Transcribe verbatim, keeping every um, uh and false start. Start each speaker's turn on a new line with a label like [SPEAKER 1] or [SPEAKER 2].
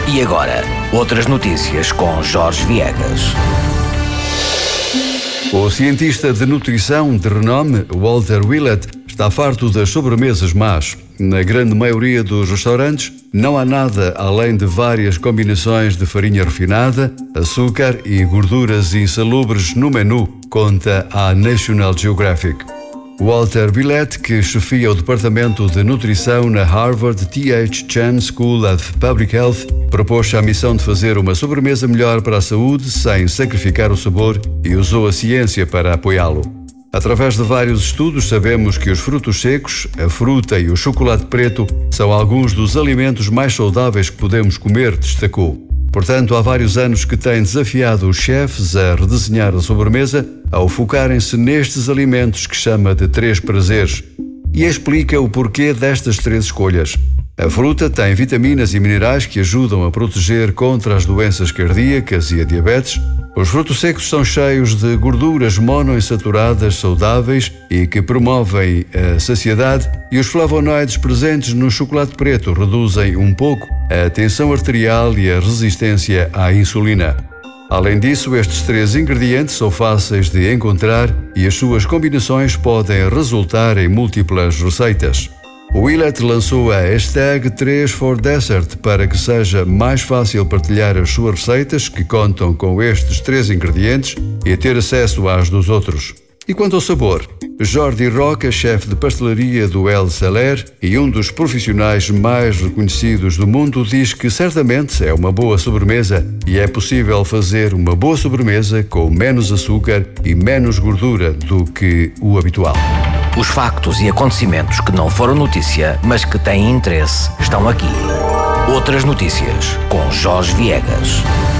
[SPEAKER 1] E agora, outras notícias com Jorge Viegas.
[SPEAKER 2] O cientista de nutrição de renome, Walter Willett, está farto das sobremesas más. Na grande maioria dos restaurantes, não há nada além de várias combinações de farinha refinada, açúcar e gorduras insalubres no menu, conta a National Geographic. Walter Willett, que chefia o Departamento de Nutrição na Harvard T H Chan School of Public Health, propôs-se a missão de fazer uma sobremesa melhor para a saúde sem sacrificar o sabor e usou a ciência para apoiá-lo. Através de vários estudos, sabemos que os frutos secos, a fruta e o chocolate preto são alguns dos alimentos mais saudáveis que podemos comer, destacou. Portanto, há vários anos que tem desafiado os chefes a redesenhar a sobremesa ao focarem-se nestes alimentos que chama de três prazeres. E explica o porquê destas três escolhas. A fruta tem vitaminas e minerais que ajudam a proteger contra as doenças cardíacas e a diabetes. Os frutos secos são cheios de gorduras monoinsaturadas saudáveis e que promovem a saciedade, e os flavonoides presentes no chocolate preto reduzem um pouco a tensão arterial e a resistência à insulina. Além disso, estes três ingredientes são fáceis de encontrar e as suas combinações podem resultar em múltiplas receitas. O Willett lançou a hashtag três for Dessert para que seja mais fácil partilhar as suas receitas que contam com estes três ingredientes e ter acesso às dos outros. E quanto ao sabor, Jordi Roca, chefe de pastelaria do El Celler e um dos profissionais mais reconhecidos do mundo, diz que certamente é uma boa sobremesa e é possível fazer uma boa sobremesa com menos açúcar e menos gordura do que o habitual.
[SPEAKER 1] Os factos e acontecimentos que não foram notícia, mas que têm interesse, estão aqui. Outras notícias com Jorge Viegas.